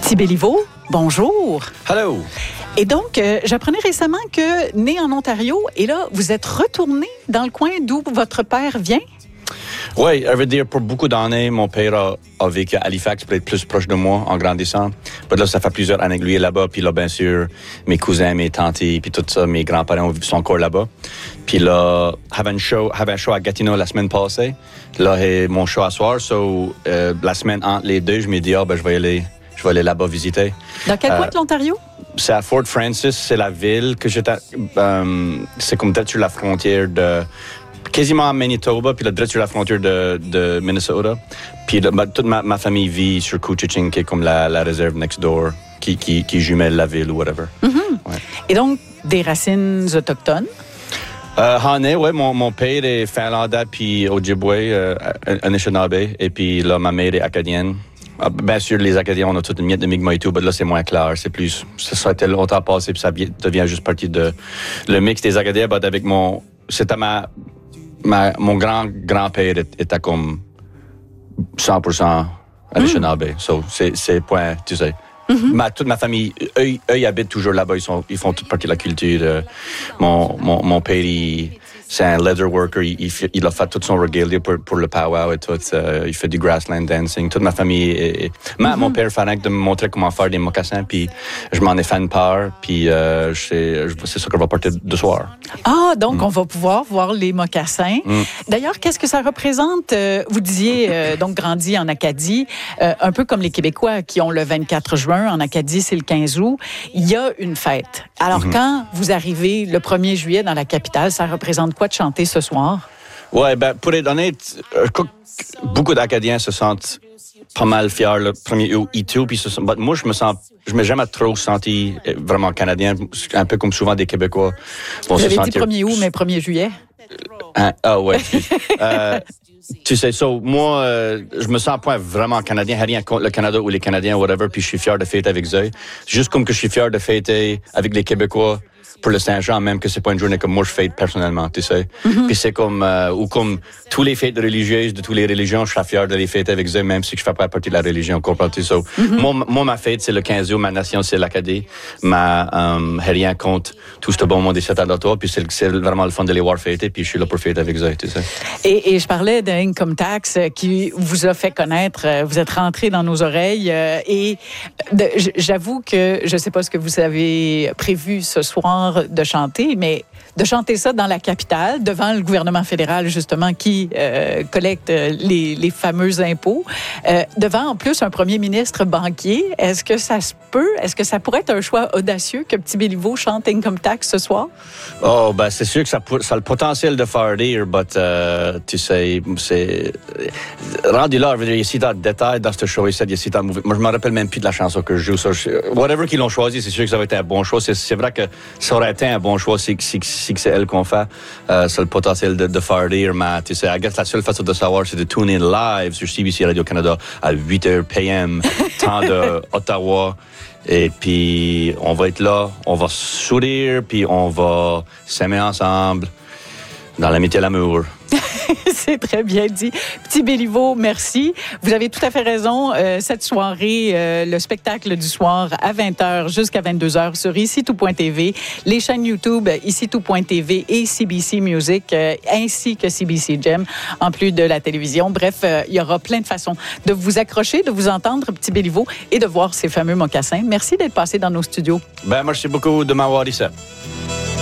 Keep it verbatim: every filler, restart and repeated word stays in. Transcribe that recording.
Petit Béliveau, bonjour. Hello. Et donc, euh, j'apprenais récemment que, né en Ontario, et là, vous êtes retourné dans le coin d'où votre père vient? Oui, je veux dire, pour beaucoup d'années, mon père a, a vécu à Halifax, pour être plus proche de moi en grandissant. Puis là, ça fait plusieurs années que lui est là-bas. Puis là, bien sûr, mes cousins, mes tantes, puis tout ça, mes grands-parents sont encore là-bas. Puis là, j'avais un show, j'avais un show à Gatineau la semaine passée. Là, j'ai mon show à soir. So, euh, la semaine entre les deux, je me dis, ah, ben, je vais aller, je vais aller là-bas visiter. Dans quel euh, coin de l'Ontario? C'est à Fort Francis, c'est la ville que j'étais. Euh, c'est comme peut-être sur la frontière de. Quasiment à Manitoba, puis là, direct sur la frontière de, de Minnesota. Puis là, toute ma, ma famille vit sur Couchiching, qui est comme la, la réserve next door, qui, qui, qui jumelle la ville ou whatever. Mm-hmm. Ouais. Et donc, des racines autochtones? Euh, Hané, ouais, mon, mon père est finlandais, puis Ojibwe, euh, Anishinaabe, et puis là, ma mère est acadienne. Ah, bien sûr, les Acadiens, on a toute une miette de Mi'kmaq et tout, mais là, c'est moins clair. C'est plus, ça a été longtemps passé, puis ça devient juste partie de le mix des Acadiens, mais avec mon, c'était ma, Ma, mon grand-grand-père était comme cent pour cent Anishinaabe. Mm. So, c'est, c'est point, tu sais. Mm-hmm. Ma, toute ma famille, eux, eux, ils habitent toujours là-bas. Ils, sont, ils font toute partie de la culture. Euh, mon, mon, mon père, il, c'est un leather worker. Il, il, il a fait tout son regalia pour, pour le powwow et tout. Euh, il fait du grassland dancing. Toute ma famille. Est, est... Ma, mm-hmm. Mon père fait de me montrer comment faire des mocassins. Puis je m'en ai fait une part. Puis euh, c'est, c'est ça qu'on va porter de soir. Ah, donc mm. on va pouvoir voir les mocassins. Mm. D'ailleurs, qu'est-ce que ça représente? Euh, vous disiez, euh, donc, grandi en Acadie, euh, un peu comme les Québécois qui ont le vingt-quatre juin. En Acadie, c'est le quinze août. Il y a une fête. Alors, mm-hmm. quand vous arrivez le premier juillet dans la capitale, ça représente quoi de chanter ce soir? Oui, ben, pour être honnête, beaucoup d'Acadiens se sentent pas mal fiers le premier août et tout. Puis se, moi, je me sens, je m'ai jamais trop senti vraiment canadien, un peu comme souvent des Québécois. Vous avez dit premier août, mais premier juillet? Hein? Ah ouais. euh, tu sais, so, moi, euh, je me sens pas vraiment canadien, rien contre le Canada ou les Canadiens, whatever, puis je suis fier de fêter avec eux. Juste comme que je suis fier de fêter avec les Québécois pour le Saint-Jean, même que c'est pas une journée comme moi je fête personnellement, tu sais. Mm-hmm. Puis c'est comme, euh, ou comme tous les fêtes religieuses de toutes les religions, je suis fier de les fêter avec eux, même si je fais pas partie de la religion, comprends-tu? So, mm-hmm. moi, moi, ma fête, c'est le quinze août, ma nation, c'est l'Acadie. Ma, euh, rien contre tout ce bon monde des sept à l'auto, puis c'est, c'est vraiment le fun de les voir fêter, puis je suis là pour fêter avec eux, tu sais. Et, et je parlais d'Income Tax qui vous a fait connaître, vous êtes rentré dans nos oreilles, euh, et de, j'avoue que je sais pas ce que vous avez prévu ce soir de chanter, mais de chanter ça dans la capitale, devant le gouvernement fédéral, justement, qui euh, collecte les, les fameux impôts, euh, devant, en plus, un premier ministre banquier. Est-ce que ça se peut? Est-ce que ça pourrait être un choix audacieux que Petit Béliveau chante Income Tax ce soir? Oh, ben, c'est sûr que ça, ça a le potentiel de faire rire, mais uh, tu sais, c'est... Rendu là, je veux dire, il y a si tant de détails dans ce show ici, il y a si tant de... Moi, je me rappelle même plus de la chanson que je joue. Ça, je... Whatever qu'ils l'ont choisi, c'est sûr que ça va être un bon choix. C'est, c'est vrai que ça aurait été un bon choix si, si, si que c'est elle qu'on fait. Euh, c'est le potentiel de, de faire rire, mais tu sais, I guess la seule façon de savoir, c'est de tune in live sur C B C Radio-Canada à huit heures p m, temps de Ottawa. Et puis, on va être là, on va sourire, puis on va s'aimer ensemble dans l'amitié et l'amour. C'est très bien dit. Petit Béliveau, merci. Vous avez tout à fait raison. Euh, cette soirée, euh, le spectacle du soir à vingt heures jusqu'à vingt-deux heures sur ici tout point t v, les chaînes YouTube ici tout point t v et C B C Music, euh, ainsi que C B C Gem, en plus de la télévision. Bref, euh, il y aura plein de façons de vous accrocher, de vous entendre, Petit Béliveau, et de voir ces fameux mocassins. Merci d'être passé dans nos studios. Ben, merci beaucoup de m'avoir dit ça.